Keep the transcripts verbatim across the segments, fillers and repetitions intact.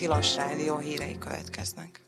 Tilos Rádió hírei következnek.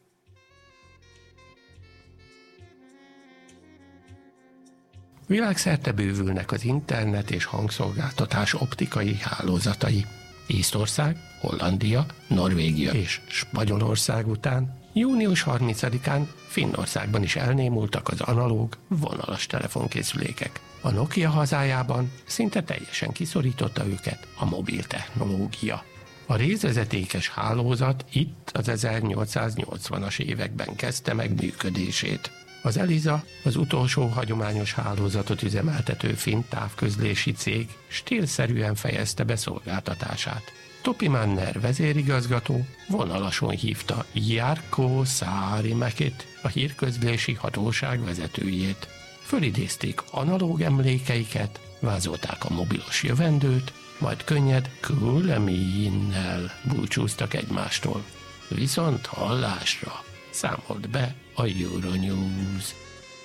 Világszerte bővülnek az internet és hangszolgáltatás optikai hálózatai. Észtország, Hollandia, Norvégia és Spanyolország után június harmincadikán Finnországban is elnémultak az analóg, vonalas telefonkészülékek. A Nokia hazájában szinte teljesen kiszorította őket a mobil technológia. A részvezetékes hálózat itt az ezernyolcszáznyolcvanas években kezdte meg működését. Az Elisa, az utolsó hagyományos hálózatot üzemeltető finn távközlési cég stílszerűen fejezte be szolgáltatását. Topi Manner vezérigazgató vonalason hívta Jarkko Saarimäkit, a hírközlési hatóság vezetőjét. Fölidézték analóg emlékeiket, vázolták a mobilos jövendőt, majd könnyed kuuleminen búcsúztak egymástól. Viszont hallásra számolt be a Euronews.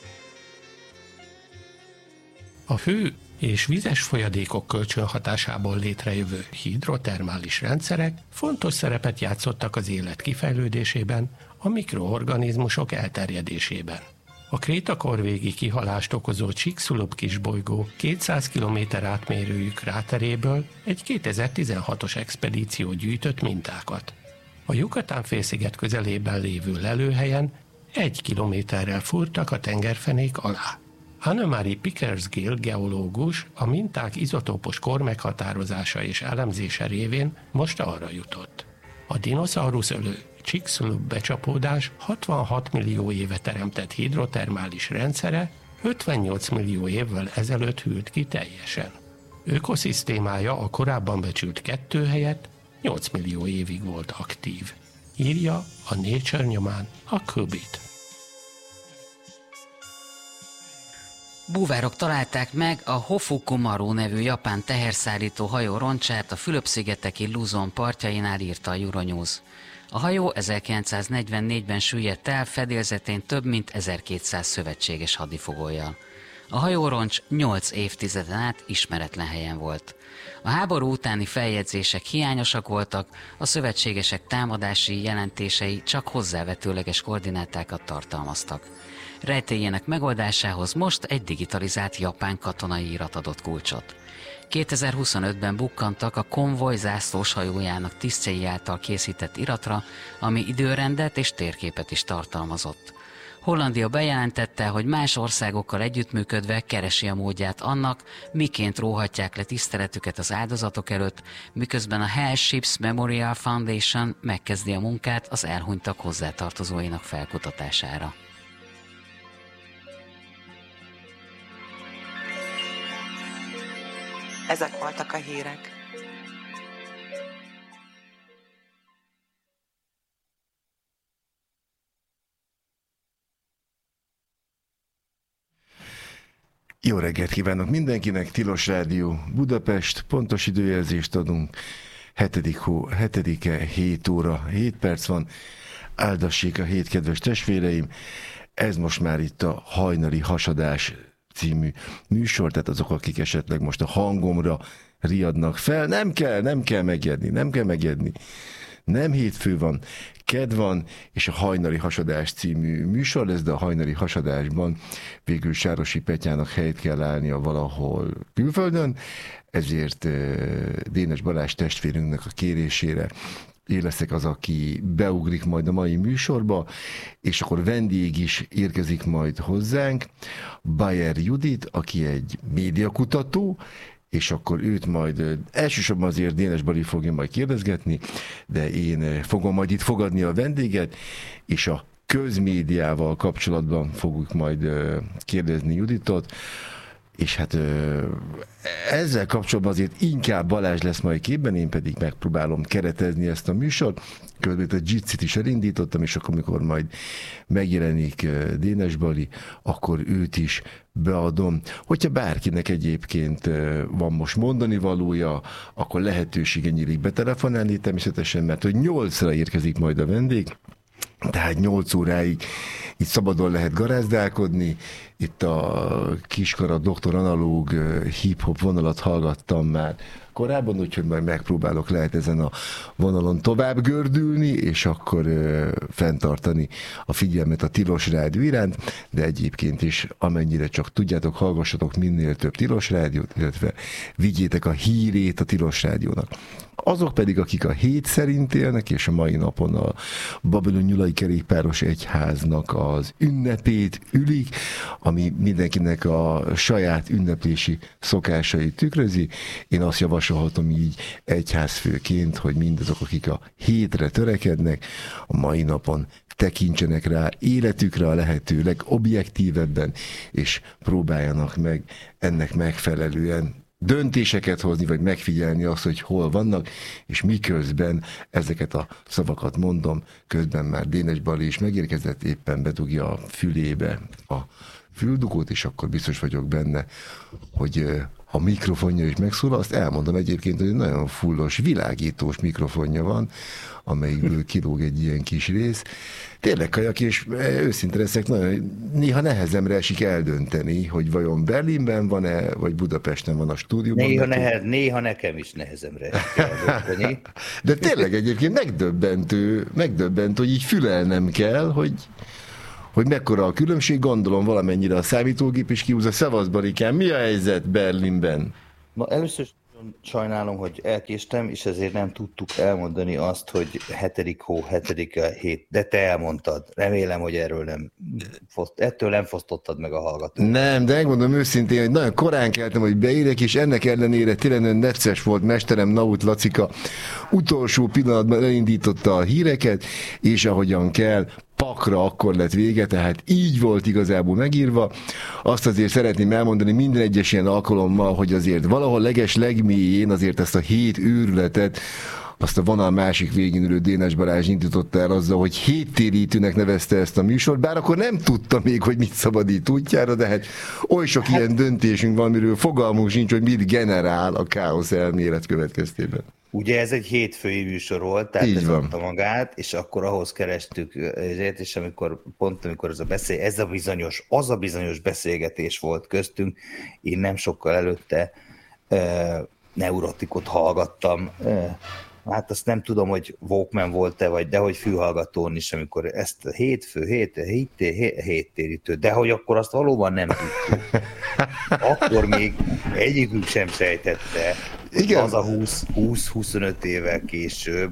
A fő és vizes folyadékok kölcsönhatásából létrejövő hidrotermális rendszerek fontos szerepet játszottak az élet kifejlődésében, a mikroorganizmusok elterjedésében. A krétakorvégi kihalást okozó Chicxulub kisbolygó kétszáz kilométer átmérőjű kráteréből egy kétezer-tizenhatos expedíció gyűjtött mintákat. A Yucatán-félsziget közelében lévő lelőhelyen egy kilométerrel fúrtak a tengerfenék alá. Annemarie Pickersgill geológus a minták izotópos kor meghatározása és elemzése révén most arra jutott. A dinoszaurusz ölő Chicxulub becsapódás hatvanhat millió éve teremtett hidrotermális rendszere ötvennyolc millió évvel ezelőtt hűlt ki teljesen. Ökoszisztémája a korábban becsült kettő helyett nyolc millió évig volt aktív. Írja a Nature nyomán a Kubit. Búvárok találták meg a Hofukumaru nevű japán teherszállító hajó roncsát a Fülöp-szigeteki Luzon partjainál, írta a Euronews. A hajó ezerkilencszáznegyvennégyben süllyedt el, fedélzetén több mint ezerkétszáz szövetséges hadifogolyjal. A hajóroncs nyolc évtizeden át ismeretlen helyen volt. A háború utáni feljegyzések hiányosak voltak, a szövetségesek támadási jelentései csak hozzávetőleges koordinátákat tartalmaztak. Rejtélyének megoldásához most egy digitalizált japán katonai irat adott kulcsot. kétezer-huszonötben bukkantak a konvoj zászlós hajójának tisztjei által készített iratra, ami időrendet és térképet is tartalmazott. Hollandia bejelentette, hogy más országokkal együttműködve keresi a módját annak, miként róhatják le tiszteletüket az áldozatok előtt, miközben a Hell Ships Memorial Foundation megkezdi a munkát az elhunytak hozzátartozóinak felkutatására. Ezek voltak a hírek. Jó reggelt kívánok mindenkinek, Tilos Rádió Budapest, pontos időjelzést adunk, hetedik hó, hetedike, hét óra, hét perc van, áldassék a hét, kedves testvéreim, ez most már itt a Hajnali Hasadás című műsor, tehát azok, akik esetleg most a hangomra riadnak fel, nem kell, nem kell megijedni, nem kell megijedni. Nem hétfő van, kedd van, és a Hajnali Hasadás című műsor lesz, de a Hajnali Hasadásban végül Sárosi Petyának helyt kell állnia valahol külföldön, ezért Dénes Balázs testvérünknek a kérésére én leszek az, aki beugrik majd a mai műsorba, és akkor vendég is érkezik majd hozzánk, Bayer Judit, aki egy médiakutató, és akkor őt majd elsősorban azért Dénes Bali fogja majd kérdezgetni, de én fogom majd itt fogadni a vendéget, és a közmédiával kapcsolatban fogjuk majd kérdezni Juditot, és hát ezzel kapcsolatban azért inkább Balázs lesz majd képben, én pedig megpróbálom keretezni ezt a műsort. Közben a Jitsit is elindítottam, és akkor, amikor majd megjelenik Dénes Bali, akkor őt is beadom. Hogyha bárkinek egyébként van most mondani valója, akkor lehetősége nyílik betelefonálni természetesen, mert hogy nyolcra érkezik majd a vendég, tehát nyolc óráig itt szabadon lehet garázdálkodni, itt a Kiskara doktor analóg hip-hop vonalat hallgattam már korábban, úgyhogy majd megpróbálok lehet ezen a vonalon tovább gördülni, és akkor ö, fenntartani a figyelmet a Tilos Rádió iránt, de egyébként is amennyire csak tudjátok, hallgassatok minél több Tilos Rádiót, illetve vigyétek a hírét a Tilos Rádiónak. Azok pedig, akik a hét szerint élnek, és a mai napon a Babilon Nyulai Kerékpáros Egyháznak az ünnepét ülik, ami mindenkinek a saját ünneplési szokásait tükrözi. Én azt javasolhatom így egyházfőként, hogy mindazok, akik a hétre törekednek, a mai napon tekintsenek rá életükre a lehető legobjektívebben, és próbáljanak meg ennek megfelelően döntéseket hozni, vagy megfigyelni azt, hogy hol vannak, és miközben ezeket a szavakat mondom, közben már Dénes Bali is megérkezett, éppen bedugja a fülébe a füldugót, és akkor biztos vagyok benne, hogy a mikrofonja is megszólal. Azt elmondom egyébként, hogy nagyon fullos, világítós mikrofonja van, amelyikből kilóg egy ilyen kis rész. Tényleg kajak, és őszinte leszek, nagyon, néha nehezemre esik eldönteni, hogy vajon Berlinben van-e, vagy Budapesten van a stúdióban. Néha, nehez, néha nekem is nehezemre esik eldönteni. De tényleg egyébként megdöbbentő, megdöbbentő, hogy így fülelnem kell, hogy hogy mekkora a különbség, gondolom valamennyire a számítógép is kihúzza. Szevasz, Barikám, mi a helyzet Berlinben? Ma először is sajnálom, hogy elkéstem, és ezért nem tudtuk elmondani azt, hogy hetedik hó, hetedik hét, de te elmondtad. Remélem, hogy erről nem, ettől nem fosztottad meg a hallgatót. Nem, de megmondom őszintén, hogy nagyon korán keltem, hogy beérek, és ennek ellenére tényleg nagyon necces volt mesterem, Naut Lacika utolsó pillanatban elindította a híreket, és ahogyan kell, pakra akkor lett vége, tehát így volt igazából megírva. Azt azért szeretném elmondani minden egyes ilyen alkalommal, hogy azért valahol leges legmélyén azért ezt a hét őrületet, azt a vonal másik végén ülő Dénes Balázs indította el azzal, hogy héttérítőnek nevezte ezt a műsort, bár akkor nem tudta még, hogy mit szabadít útjára, de hát oly sok hát... ilyen döntésünk van, miről fogalmunk sincs, hogy mit generál a káosz elmélet következtében. Ugye ez egy hétfői műsor volt, tehát így ez van. adta magát, és akkor ahhoz kerestük ezért, és amikor pont amikor ez a beszél, ez a bizonyos, az a bizonyos beszélgetés volt köztünk, én nem sokkal előtte e, neurotikot hallgattam, e, hát azt nem tudom, hogy Walkman volt-e, vagy de hogy fülhallgatón is, amikor ezt a hétfő, hét, hét, hét, héttérítő, de hogy akkor azt valóban nem tudtuk. Akkor még egyikük sem sejtette. Igen. Az a húsz-huszonöt évvel később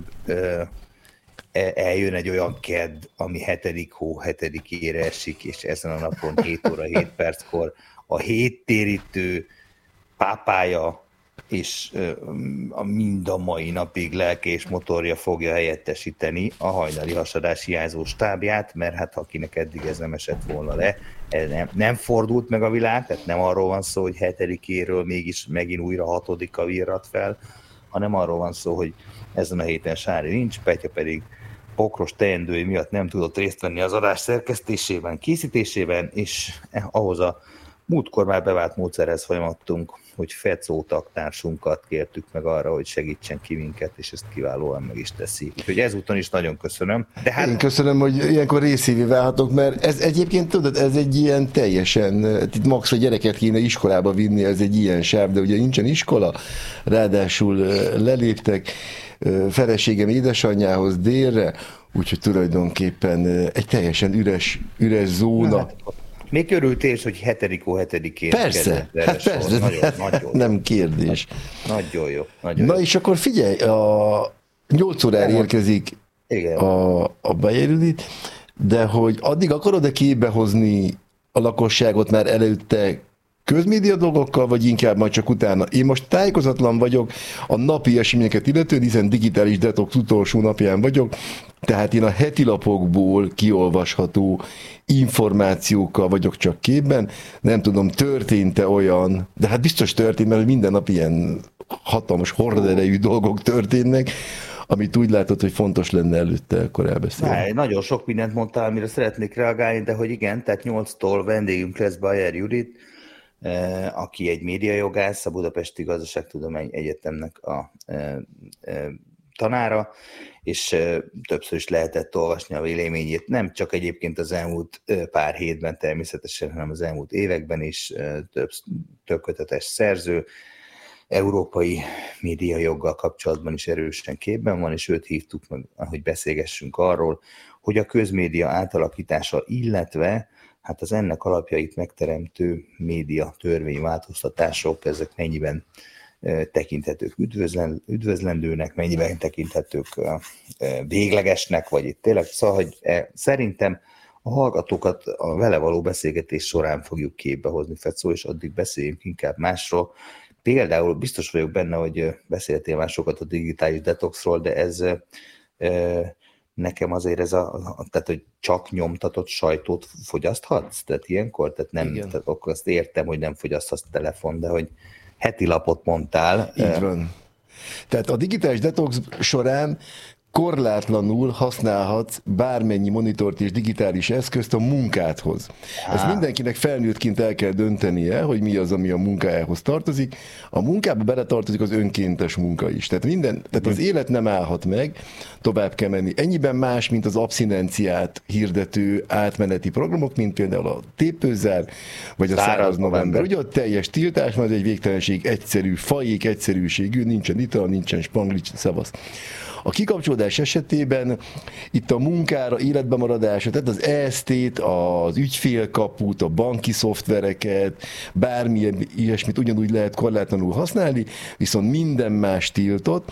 eljön egy olyan kedd, ami hetedik hó hetedikére esik, és ezen a napon hét óra hét perckor a héttérítő pápája és a mind a mai napig lelke és motorja fogja helyettesíteni a hajnali hasadás hiányzó stábját, mert hát akinek eddig ez nem esett volna le, ez nem, nem fordult meg a világ, tehát nem arról van szó, hogy hetedikéről mégis megint újra hatodika virrat fel, hanem arról van szó, hogy ezen a héten Sári nincs, Petya pedig pokros teendői miatt nem tudott részt venni az adás szerkesztésében, készítésében, és ahhoz a múltkor már bevált módszerhez folyamodtunk, hogy Fecó taktársunkat kértük meg arra, hogy segítsen ki minket, és ezt kiválóan meg is teszi. Úgyhogy ezúton is nagyon köszönöm. De hát... Én köszönöm, hogy ilyenkor részévé válhatok, mert ez egyébként, tudod, ez egy ilyen teljesen, itt max a gyereket kéne iskolába vinni, ez egy ilyen sáv, de ugye nincsen iskola, ráadásul leléptek feleségem édesanyjához délre, úgyhogy tulajdonképpen egy teljesen üres, üres zóna. Hát, még örültél is, hogy hetedik hó hetedikén. Persze, hát persze, nagyon, hát nagyon nem jó. Kérdés. Nagyon jó. Nagyon Na jó. és akkor figyelj, a nyolc órára érkezik igen. a, a Bayern, de hogy addig akarod-e képbe hozni a lakosságot már előtte közmédia dolgokkal, vagy inkább majd csak utána? Én most tájékozatlan vagyok a napi eseményeket illetően, hiszen digitális detox utolsó napján vagyok, tehát én a heti lapokból kiolvasható információkkal vagyok csak képben. Nem tudom, történt-e olyan, de hát biztos történt, mert minden nap ilyen hatalmas horderejű dolgok történnek, amit úgy látod, hogy fontos lenne előtte akkor elbeszélni. Nagyon sok mindent mondtál, amire szeretnék reagálni, de hogy igen, tehát nyolctól vendégünk lesz Bayer Judit, aki egy médiajogász, a Budapesti Gazdaságtudományi Egyetemnek a tanára, és többször is lehetett olvasni a véleményét, nem csak egyébként az elmúlt pár hétben természetesen, hanem az elmúlt években is több, több kötetes szerző, európai médiajoggal kapcsolatban is erősen képben van, és őt hívtuk meg, hogy beszélgessünk arról, hogy a közmédia átalakítása, illetve hát az ennek alapjait megteremtő média törvényváltoztatások, ezek mennyiben tekinthetők üdvözlendőnek, mennyiben tekinthetők véglegesnek, vagy itt tényleg, szóval, hogy szerintem a hallgatókat a vele való beszélgetés során fogjuk képbe hozni, Fecó, és addig beszéljünk inkább másról. Például biztos vagyok benne, hogy beszéltél már sokat a digitális detoxról, de ez nekem azért ez a, tehát hogy csak nyomtatott sajtót fogyaszthatsz? Tehát ilyenkor? Tehát nem, tehát akkor azt értem, hogy nem fogyaszthatsz telefon, de hogy heti lapot mondtál. Így van. Tehát a digitális detox során korlátlanul használhatsz bármennyi monitort és digitális eszközt a munkádhoz. Ezt mindenkinek felnőttként el kell döntenie, hogy mi az, ami a munkájához tartozik. A munkába beletartozik az önkéntes munka is. Tehát, minden, tehát az élet nem állhat meg, tovább kell menni. Ennyiben más, mint az abszinenciát hirdető átmeneti programok, mint például a tépőzár, vagy a száraz, száraz november. november. Ugye a teljes tiltás, mert egy végtelenség egyszerű, fajék egyszerűségű, nincsen ital, nincsen spanglics, szavasz. A kikapcsolódás esetében itt a munkára, életbe maradásra, tehát az é es té-t, az ügyfélkaput, a banki szoftvereket, bármilyen ilyesmit ugyanúgy lehet korlátlanul használni, viszont minden más tiltott.